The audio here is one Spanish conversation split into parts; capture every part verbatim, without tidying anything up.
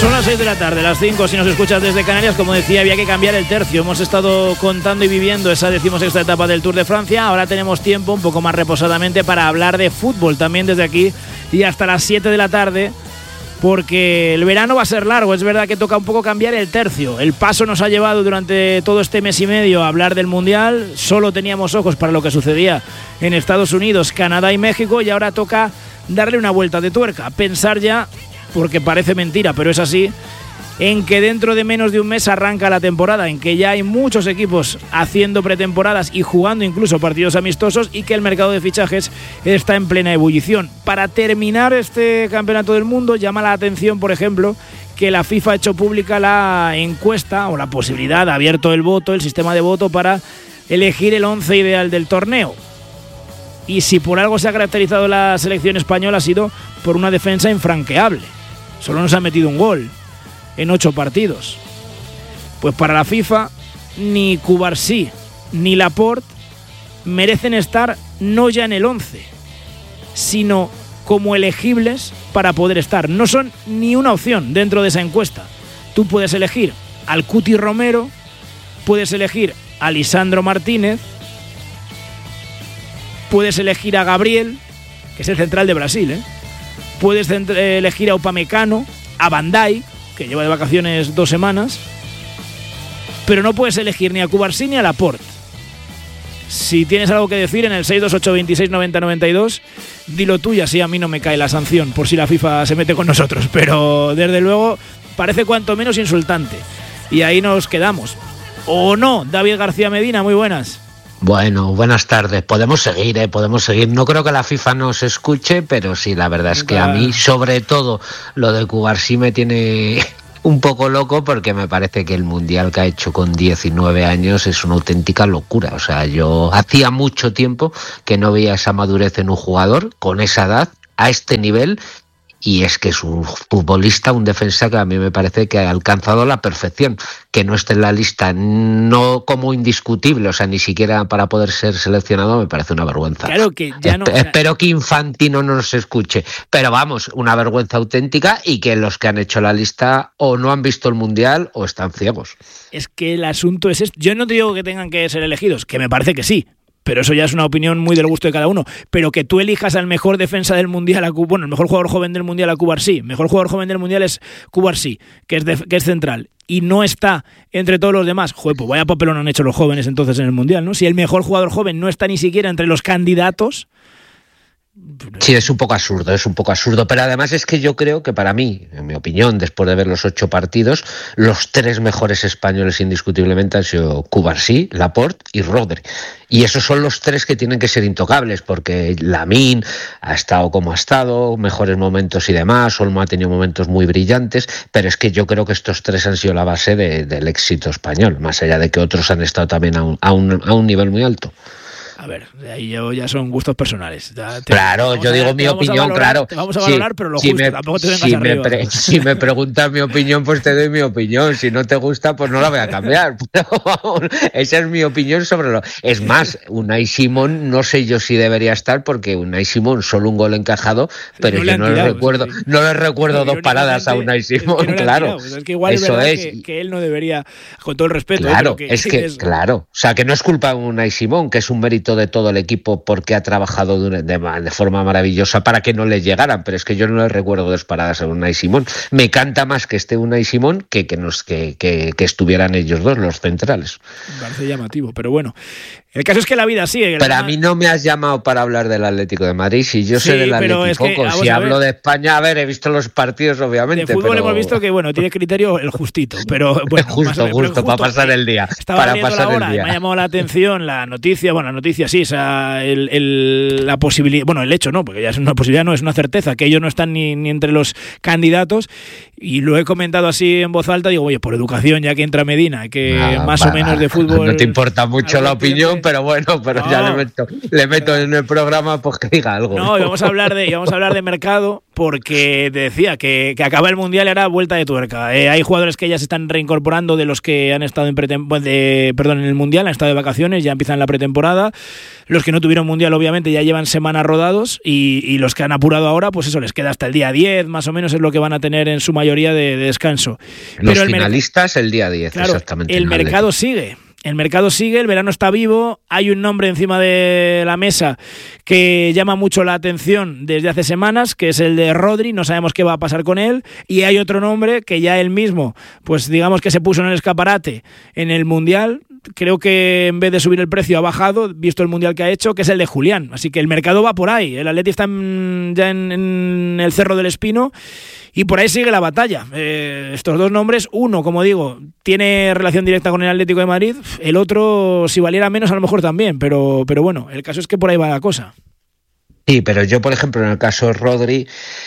Son las seis de la tarde, las cinco si nos escuchas desde Canarias. Como decía, había que cambiar el tercio. Hemos estado contando y viviendo esa decimosexta etapa del Tour de Francia. Ahora tenemos tiempo, un poco más reposadamente, para hablar de fútbol también desde aquí y hasta las siete de la tarde, porque el verano va a ser largo. Es verdad que toca un poco cambiar el tercio. El paso nos ha llevado durante todo este mes y medio a hablar del Mundial. Solo teníamos ojos para lo que sucedía en Estados Unidos, Canadá y México, y ahora toca darle una vuelta de tuerca, pensar ya, porque parece mentira, pero es así, en que dentro de menos de un mes arranca la temporada, en que ya hay muchos equipos haciendo pretemporadas y jugando incluso partidos amistosos, y que el mercado de fichajes está en plena ebullición. Para terminar este campeonato del mundo, llama la atención, por ejemplo, que la FIFA ha hecho pública la encuesta, o la posibilidad, ha abierto el voto, el sistema de voto para elegir el once ideal del torneo. Y si por algo se ha caracterizado la selección española, ha sido por una defensa infranqueable. Solo nos ha metido un gol en ocho partidos. Pues para la FIFA, ni Cubarsí ni Laporte merecen estar no ya en el once, sino como elegibles para poder estar. No son ni una opción dentro de esa encuesta. Tú puedes elegir al Cuti Romero, puedes elegir a Lisandro Martínez, puedes elegir a Gabriel, que es el central de Brasil, ¿eh? Puedes elegir a Upamecano, a Van Dijk, que lleva de vacaciones dos semanas, pero no puedes elegir ni a Cubarsí ni a Laporte. Si tienes algo que decir, en el seis dos ocho veintiséis noventa noventa y dos, dilo tú, y así a mí no me cae la sanción por si la FIFA se mete con nosotros, pero desde luego parece cuanto menos insultante. Y ahí nos quedamos. ¿O no? David García Medina, muy buenas. Bueno, buenas tardes. Podemos seguir, ¿eh? Podemos seguir. No creo que la FIFA nos escuche, pero sí, la verdad es que a mí, sobre todo, lo de Cubarsí me tiene un poco loco, porque me parece que el Mundial que ha hecho con diecinueve años es una auténtica locura. O sea, yo hacía mucho tiempo que no veía esa madurez en un jugador con esa edad, a este nivel. Y es que es un futbolista, un defensa que a mí me parece que ha alcanzado la perfección. Que no esté en la lista, no como indiscutible, o sea, ni siquiera para poder ser seleccionado, me parece una vergüenza. Claro que ya no, Esp- espero que Infantino no nos escuche, pero vamos, una vergüenza auténtica, y que los que han hecho la lista o no han visto el Mundial o están ciegos. Es que el asunto es esto. Yo no te digo que tengan que ser elegidos, que me parece que sí, pero eso ya es una opinión muy del gusto de cada uno. Pero que tú elijas al mejor defensa del Mundial, a Cuba, bueno, el mejor jugador joven del Mundial a Cubarsí, el mejor jugador joven del Mundial es Cubarsí, que es, de, que es central, y no está entre todos los demás. Joder, pues vaya papelón han hecho los jóvenes entonces en el Mundial, ¿no? Si el mejor jugador joven no está ni siquiera entre los candidatos. Sí, es un poco absurdo, es un poco absurdo, pero además es que yo creo que para mí, en mi opinión, después de ver los ocho partidos, los tres mejores españoles indiscutiblemente han sido Cubarsí, Laporte y Rodri. Y esos son los tres que tienen que ser intocables, porque Lamine ha estado como ha estado, mejores momentos y demás, Olmo ha tenido momentos muy brillantes, pero es que yo creo que estos tres han sido la base de, del éxito español, más allá de que otros han estado también a un, a un, a un nivel muy alto. A ver, de ahí ya son gustos personales. Ya te, claro, yo digo mi opinión, valorar, claro. Te vamos a valorar, sí, pero lo si justo, me, tampoco te vengas si arriba. Me pre, si me preguntas mi opinión, pues te doy mi opinión. Si no te gusta, pues no la voy a cambiar. Pero vamos, esa es mi opinión sobre lo... Es más, Unai Simón, no sé yo si debería estar, porque Unai Simón solo un gol encajado, pero no yo no le recuerdo, sí. no le recuerdo dos paradas a Unai Simón, es que no claro. Pues es que igual eso es, es. Que, que él no debería, con todo el respeto. Claro, que, es que, es, claro. O sea, que no es culpa de Unai Simón, que es un mérito de todo el equipo, porque ha trabajado de, de, de forma maravillosa para que no le llegaran, pero es que yo no le recuerdo dos paradas a Unai Simón. Me canta más que esté Unai Simón que que, nos, que, que que estuvieran ellos dos, los centrales. Me parece llamativo, pero bueno. El caso es que la vida sigue. Pero a mí no me has llamado para hablar del Atlético de Madrid. Si yo sí, sé del Atlético, es que, si hablo de España, a ver, he visto los partidos, obviamente. De fútbol pero... hemos visto que, bueno, tiene criterio el justito, pero bueno, justo, justo, justo, para pasar el día. Estaba para pasar la hora, el día. Me ha llamado la atención la noticia, bueno, la noticia sí, esa, el, el, la posibilidad, bueno, el hecho no, porque ya es una posibilidad, no, es una certeza, que ellos no están ni, ni entre los candidatos, y lo he comentado así en voz alta, digo, oye, por educación, ya que entra Medina, que ah, más va, o menos de fútbol... No te importa mucho la opinión, pero bueno, pero no. ya le meto, le meto en el programa pues que diga algo. No, y vamos a hablar de, y vamos a hablar de mercado, porque te decía que, que acaba el Mundial y era vuelta de tuerca. Eh, hay jugadores que ya se están reincorporando de los que han estado en pretem- de, perdón, en el Mundial, han estado de vacaciones, ya empiezan la pretemporada. Los que no tuvieron Mundial, obviamente, ya llevan semanas rodados y, y los que han apurado ahora, pues eso, les queda hasta el día diez, más o menos es lo que van a tener en su mayoría de, de descanso. Los Pero el finalistas el día diez, claro, exactamente. El mercado sigue. El mercado sigue, el verano está vivo, hay un nombre encima de la mesa que llama mucho la atención desde hace semanas, que es el de Rodri, no sabemos qué va a pasar con él, y hay otro nombre que ya él mismo, pues digamos que se puso en el escaparate en el Mundial, creo que en vez de subir el precio ha bajado, visto el Mundial que ha hecho, que es el de Julián, así que el mercado va por ahí, el Atleti está en, ya en, en el Cerro del Espino, y por ahí sigue la batalla. Eh, estos dos nombres, uno, como digo, tiene relación directa con el Atlético de Madrid, el otro, si valiera menos, a lo mejor también, pero, pero bueno, el caso es que por ahí va la cosa. Sí, pero yo, por ejemplo, en el caso de Rodri,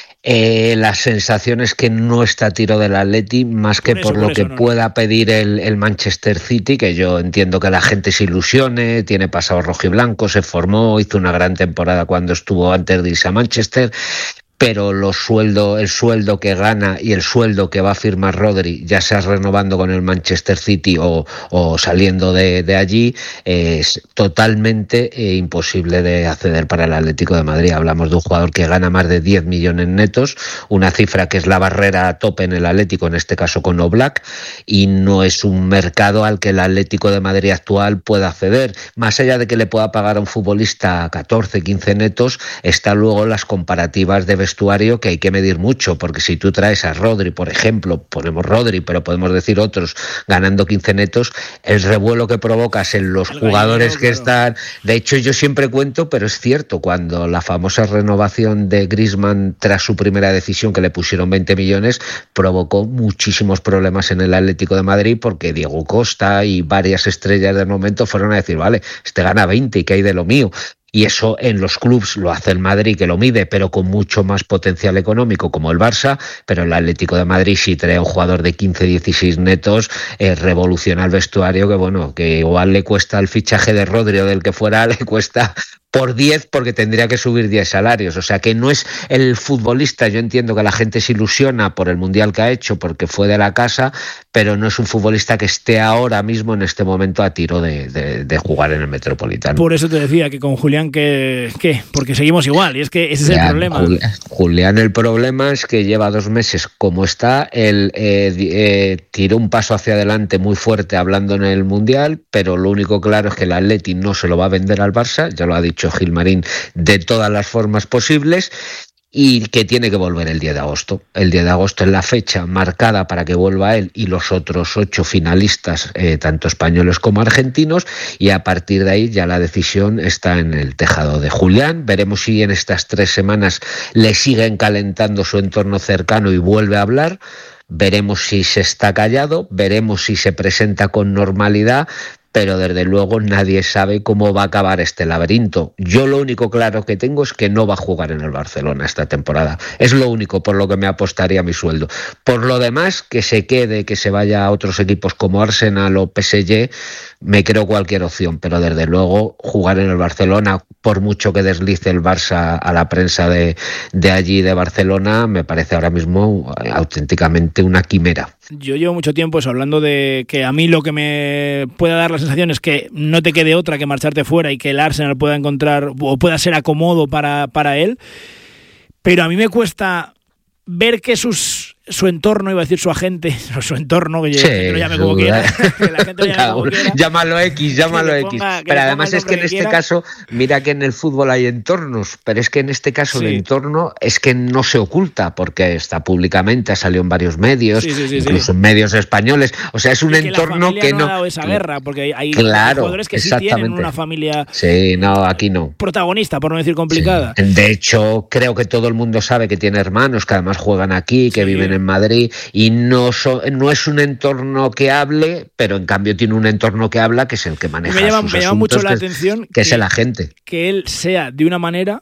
eh, la sensación es que no está a tiro del Atleti, más que por, eso, por lo por que no, pueda no. pedir el, el Manchester City, que yo entiendo que la gente se ilusione, tiene pasado rojiblanco, se formó, hizo una gran temporada cuando estuvo antes de irse a Manchester, pero los sueldo, el sueldo que gana y el sueldo que va a firmar Rodri, ya sea renovando con el Manchester City o, o saliendo de, de allí, es totalmente eh, imposible de acceder para el Atlético de Madrid. Hablamos de un jugador que gana más de diez millones netos, una cifra que es la barrera a tope en el Atlético, en este caso con Oblak, y no es un mercado al que el Atlético de Madrid actual pueda acceder. Más allá de que le pueda pagar a un futbolista catorce, quince netos, están luego las comparativas de vestuario que hay que medir mucho, porque si tú traes a Rodri, por ejemplo, ponemos Rodri, pero podemos decir otros, ganando quince netos, el revuelo que provocas en los el jugadores que claro. están... De hecho, yo siempre cuento, pero es cierto, cuando la famosa renovación de Griezmann tras su primera decisión, que le pusieron veinte millones, provocó muchísimos problemas en el Atlético de Madrid, porque Diego Costa y varias estrellas del momento fueron a decir, vale, este gana veinte y ¿qué hay de lo mío? Y eso en los clubs lo hace el Madrid, que lo mide, pero con mucho más potencial económico, como el Barça, pero el Atlético de Madrid, si trae a un jugador de quince, dieciséis netos, eh, revoluciona el vestuario, que bueno, que igual le cuesta el fichaje de Rodri o del que fuera, le cuesta por diez, porque tendría que subir diez salarios. O sea que no es el futbolista, yo entiendo que la gente se ilusiona por el Mundial que ha hecho, porque fue de la casa, pero no es un futbolista que esté ahora mismo, en este momento, a tiro de, de, de jugar en el Metropolitano. Por eso te decía que con Julián, ¿qué? ¿qué? Porque seguimos igual, y es que ese es el problema. Julián, Julián, el problema es que lleva dos meses como está, él eh, eh, tiró un paso hacia adelante muy fuerte hablando en el Mundial, pero lo único claro es que el Atleti no se lo va a vender al Barça, ya lo ha dicho Gilmarín, de todas las formas posibles, y que tiene que volver el diez de agosto. El diez de agosto es la fecha marcada para que vuelva él y los otros ocho finalistas, eh, tanto españoles como argentinos, y a partir de ahí ya la decisión está en el tejado de Julián. Veremos si en estas tres semanas le siguen calentando su entorno cercano y vuelve a hablar. Veremos si se está callado, veremos si se presenta con normalidad, pero desde luego nadie sabe cómo va a acabar este laberinto. Yo lo único claro que tengo es que no va a jugar en el Barcelona esta temporada. Es lo único por lo que me apostaría mi sueldo. Por lo demás, que se quede, que se vaya a otros equipos como Arsenal o P S G, me creo cualquier opción, pero desde luego jugar en el Barcelona, por mucho que deslice el Barça a la prensa de, de allí, de Barcelona, me parece ahora mismo auténticamente una quimera. Yo llevo mucho tiempo eso, hablando de que a mí lo que me pueda dar la sensación es que no te quede otra que marcharte fuera y que el Arsenal pueda encontrar o pueda ser acomodo para, para él, pero a mí me cuesta ver que sus su entorno, iba a decir su agente, su entorno, que, sí, que lo llame como quiera, que la gente lo llame como quiera. Llámalo X, llámalo X. Ponga, pero además es que en este quiera. caso, mira que en el fútbol hay entornos, pero es que en este caso sí. el entorno es que no se oculta, porque está públicamente, ha salido en varios medios, sí, sí, sí, incluso sí. en medios españoles. O sea, es un es que entorno la que no... no ha dado esa guerra, porque hay claro, jugadores que sí tienen una familia sí, no, aquí no. protagonista, por no decir complicada. Sí. De hecho, creo que todo el mundo sabe que tiene hermanos que además juegan aquí, que sí. viven en Madrid, y no, so, no es un entorno que hable, pero en cambio tiene un entorno que habla, que es el que maneja me llama, sus me llama asuntos, mucho la que, atención que, que es el agente. Que él sea de una manera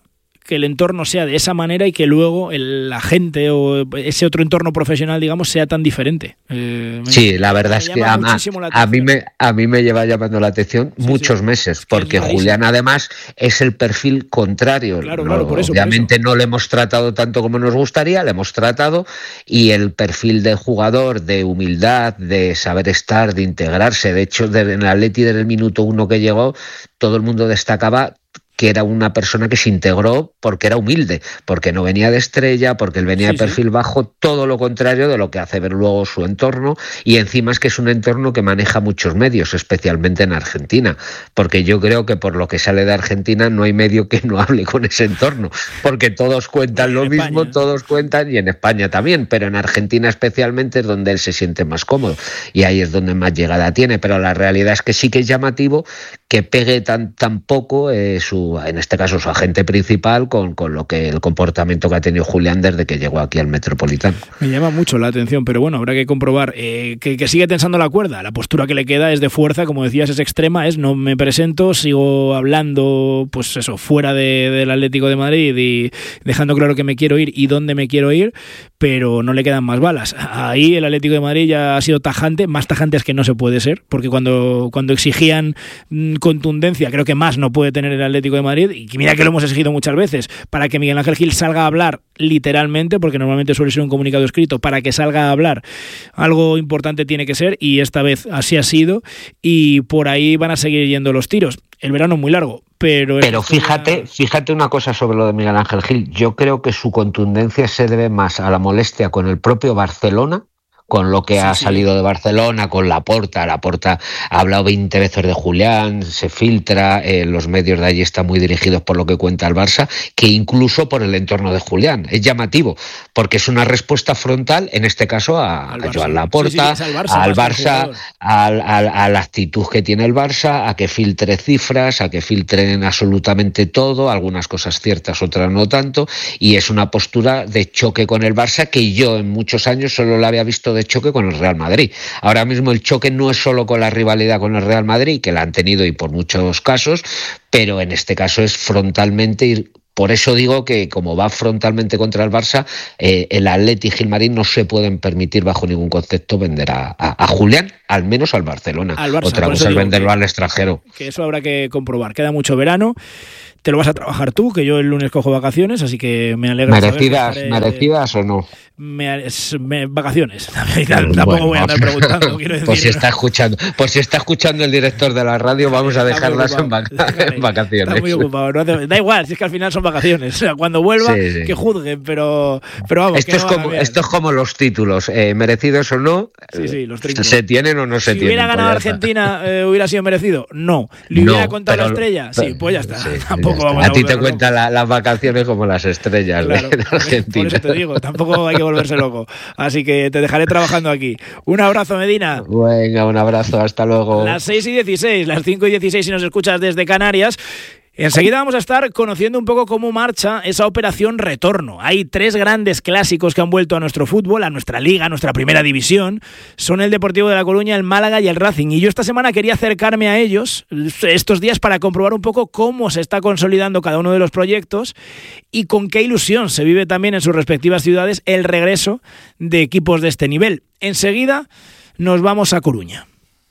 que el entorno sea de esa manera y que luego el, la gente o ese otro entorno profesional, digamos, sea tan diferente. Eh, sí, la verdad es que a, a, mí me, a mí me lleva llamando la atención sí, muchos sí. meses, porque Julián además es el perfil contrario. Claro, claro, por eso, Obviamente por eso. no le hemos tratado tanto como nos gustaría, le hemos tratado, y el perfil de jugador, de humildad, de saber estar, de integrarse. De hecho, en el Atleti desde el minuto uno que llegó, todo el mundo destacaba que era una persona que se integró porque era humilde, porque no venía de estrella, porque él venía sí, de perfil sí. bajo, todo lo contrario de lo que hace ver luego su entorno, y encima es que es un entorno que maneja muchos medios, especialmente en Argentina, porque yo creo que por lo que sale de Argentina no hay medio que no hable con ese entorno, porque todos cuentan lo mismo, España. todos cuentan, y en España también, pero en Argentina especialmente es donde él se siente más cómodo, y ahí es donde más llegada tiene, pero la realidad es que sí que es llamativo que pegue tan, tan poco eh, su en este caso su agente principal con, con lo que el comportamiento que ha tenido Julián desde que llegó aquí al Metropolitano. Me llama mucho la atención, pero bueno, habrá que comprobar eh, que, que sigue tensando la cuerda. La postura que le queda es de fuerza, como decías, es extrema, es no me presento, sigo hablando, pues eso, fuera de, del Atlético de Madrid y dejando claro que me quiero ir y dónde me quiero ir, pero no le quedan más balas. Ahí el Atlético de Madrid ya ha sido tajante, más tajante es que no se puede ser, porque cuando, cuando exigían mmm, contundencia, creo que más no puede tener el Atlético de Madrid, y mira que lo hemos exigido muchas veces, para que Miguel Ángel Gil salga a hablar literalmente, porque normalmente suele ser un comunicado escrito, para que salga a hablar, algo importante tiene que ser, y esta vez así ha sido, y por ahí van a seguir yendo los tiros. El verano es muy largo, pero... Pero fíjate, fíjate una cosa sobre lo de Miguel Ángel Gil. Yo creo que su contundencia se debe más a la molestia con el propio Barcelona, con lo que sí, ha sí. salido de Barcelona, con Laporta. Laporta ha hablado veinte veces de Julián, se filtra, eh, los medios de allí están muy dirigidos por lo que cuenta el Barça, que incluso por el entorno de Julián. Es llamativo, porque es una respuesta frontal, en este caso, a, a Joan Laporta, sí, sí, al Barça, al Barça a, a, a la actitud que tiene el Barça, a que filtre cifras, a que filtren absolutamente todo, algunas cosas ciertas, otras no tanto, y es una postura de choque con el Barça que yo en muchos años solo la había visto de choque con el Real Madrid. Ahora mismo el choque no es solo con la rivalidad con el Real Madrid, que la han tenido y por muchos casos, pero en este caso es frontalmente ir. Por eso digo que como va frontalmente contra el Barça, eh, el Atleti y Gilmarín no se pueden permitir bajo ningún concepto vender a, a, a Julián, al menos al Barcelona. Al Barça, otra cosa es venderlo que, al extranjero. Que eso habrá que comprobar. Queda mucho verano. Te lo vas a trabajar tú, que yo el lunes cojo vacaciones, así que me alegra. ¿Merecidas, saber, merecidas o no? Me, me, vacaciones. Tampoco bueno, voy a andar preguntando. Quiero decir, pues si está escuchando, pues si está escuchando el director de la radio, vamos a dejarlas en, vac- en vacaciones. Está muy ocupado. No hace, da igual, si es que al final son vacaciones. O sea, cuando vuelva, sí, sí. que juzguen, pero, pero vamos. Esto, es, no como, esto es como los títulos, eh, merecidos o no, sí, sí, los se tienen o no se si tienen. Si hubiera ganado pues Argentina, eh, ¿hubiera sido merecido? No. ¿Le no, hubiera contado la estrella? Pero, sí, pues ya está. Sí, tampoco ya vamos está. a A ti te cuentan la, las vacaciones como las estrellas claro, de, de Argentina. Por eso te digo, tampoco hay que volverse loco. Así que te dejaré trabajando aquí. Un abrazo, Medina. Venga, un abrazo, hasta luego. Las seis y dieciséis, las cinco y dieciséis si nos escuchas desde Canarias. Enseguida vamos a estar conociendo un poco cómo marcha esa operación retorno. Hay tres grandes clásicos que han vuelto a nuestro fútbol, a nuestra liga, a nuestra primera división. Son el Deportivo de La Coruña, el Málaga y el Racing. Y yo esta semana quería acercarme a ellos estos días para comprobar un poco cómo se está consolidando cada uno de los proyectos y con qué ilusión se vive también en sus respectivas ciudades el regreso de equipos de este nivel. Enseguida nos vamos a Coruña.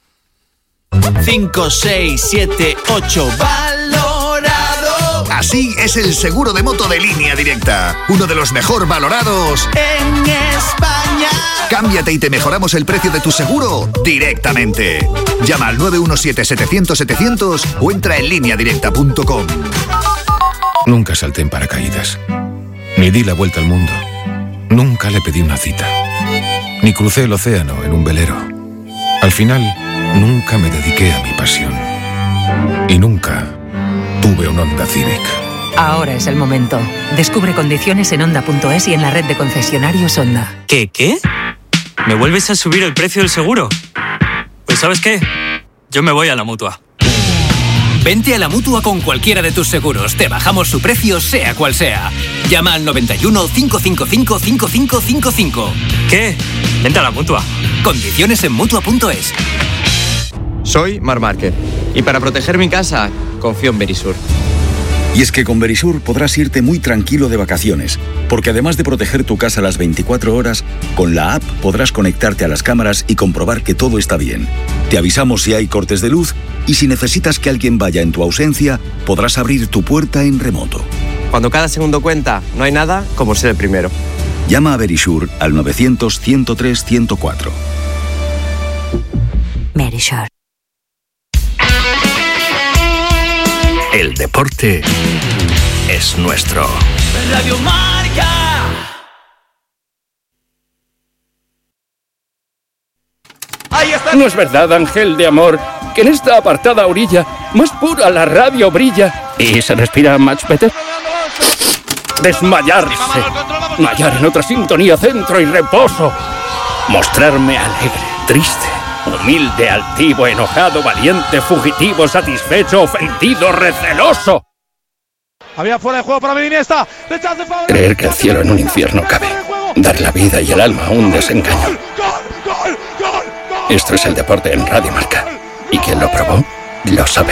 cinco, seis, siete, ocho, valorado. Así es el seguro de moto de Línea Directa, uno de los mejor valorados en España. Cámbiate y te mejoramos el precio de tu seguro directamente. Llama al nueve uno siete, setecientos, setecientos o entra en línea directa punto com. Nunca salté en paracaídas, ni di la vuelta al mundo, nunca le pedí una cita, ni crucé el océano en un velero. Al final, nunca me dediqué a mi pasión. Y nunca tuve un Honda Civic. Ahora es el momento. Descubre condiciones en Honda punto es y en la red de concesionarios Honda. ¿Qué, qué? ¿Me vuelves a subir el precio del seguro? Pues ¿sabes qué? Yo me voy a la Mutua. Vente a la Mutua con cualquiera de tus seguros. Te bajamos su precio, sea cual sea. Llama al noventa y uno, cinco cinco cinco, cinco cinco cinco cinco. ¿Qué? Vente a la Mutua. Condiciones en Mutua punto es. Soy Marc Márquez y para proteger mi casa confío en Verisur. Y es que con Verisur podrás irte muy tranquilo de vacaciones, porque además de proteger tu casa las veinticuatro horas, con la app podrás conectarte a las cámaras y comprobar que todo está bien. Te avisamos si hay cortes de luz y si necesitas que alguien vaya en tu ausencia, podrás abrir tu puerta en remoto. Cuando cada segundo cuenta, no hay nada como ser el primero. Llama a Verisur al novecientos, ciento tres, ciento cuatro. Verisur. El deporte es nuestro. Radio Marca. Ahí está. No es verdad, ángel de amor, que en esta apartada orilla más pura la radio brilla y se respira much better. Desmayarse. Mayar en otra sintonía, centro y reposo. Mostrarme alegre, triste, humilde, altivo, enojado, valiente, fugitivo, satisfecho, ofendido, receloso. Había fuera de juego para Iniesta. Creer que el cielo en un infierno cabe. Dar la vida y el alma a un desengaño. Esto es el deporte en Radio Marca. Y quien lo probó, lo sabe.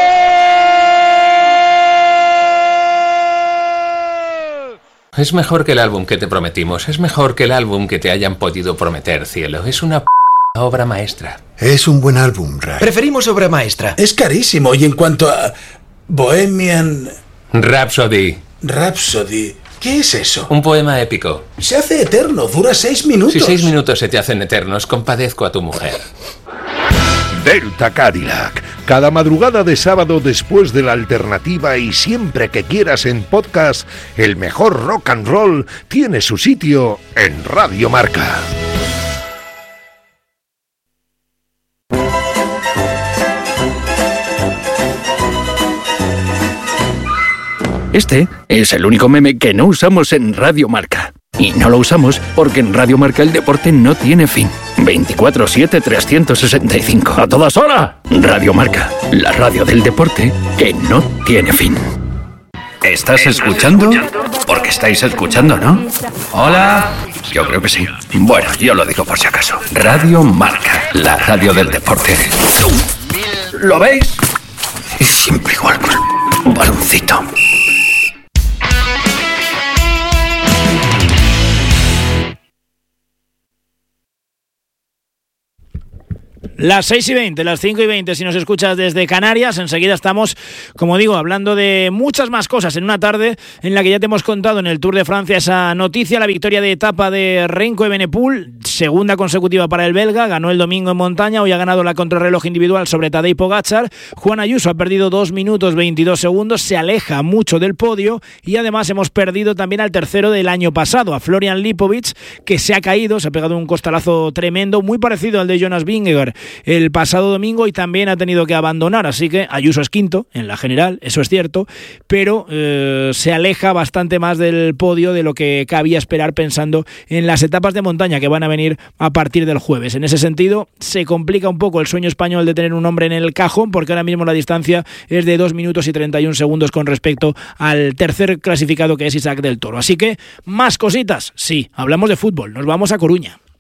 Es mejor que el álbum que te prometimos. Es mejor que el álbum que te hayan podido prometer, cielo. Es una p*** obra maestra. Es un buen álbum, Ray. Preferimos obra maestra. Es carísimo. Y en cuanto a Bohemian Rhapsody. Rhapsody. ¿Qué es eso? Un poema épico. Se hace eterno. Dura seis minutos. Si seis minutos se te hacen eternos, compadezco a tu mujer. Delta Cadillac. Cada madrugada de sábado después de la alternativa y siempre que quieras en podcast, el mejor rock and roll tiene su sitio en Radio Marca. Este es el único meme que no usamos en Radio Marca. Y no lo usamos porque en Radio Marca el deporte no tiene fin. veinticuatro siete trescientos sesenta y cinco. ¡A todas horas! Radio Marca, la radio del deporte que no tiene fin. ¿Estás escuchando? Porque estáis escuchando, ¿no? Hola. Yo creo que sí. Bueno, yo lo digo por si acaso. Radio Marca, la radio del deporte. ¿Lo veis? Es siempre igual con un baloncito. Las seis y veinte, las cinco y veinte, si nos escuchas desde Canarias. Enseguida estamos, como digo, hablando de muchas más cosas en una tarde en la que ya te hemos contado en el Tour de Francia esa noticia, la victoria de etapa de Remco Evenepoel, segunda consecutiva para el belga, ganó el domingo en montaña, hoy ha ganado la contrarreloj individual sobre Tadej Pogačar. Juan Ayuso ha perdido dos minutos veintidós segundos, se aleja mucho del podio y además hemos perdido también al tercero del año pasado, a Florian Lipovic, que se ha caído, se ha pegado un costalazo tremendo, muy parecido al de Jonas Vingegaard el pasado domingo y también ha tenido que abandonar, así que Ayuso es quinto en la general, eso es cierto, pero eh, se aleja bastante más del podio de lo que cabía esperar pensando en las etapas de montaña que van a venir a partir del jueves. En ese sentido se complica un poco el sueño español de tener un hombre en el cajón, porque ahora mismo la distancia es de dos minutos y treinta y un segundos con respecto al tercer clasificado, que es Isaac del Toro. Así que más cositas, sí, hablamos de fútbol, nos vamos a Coruña.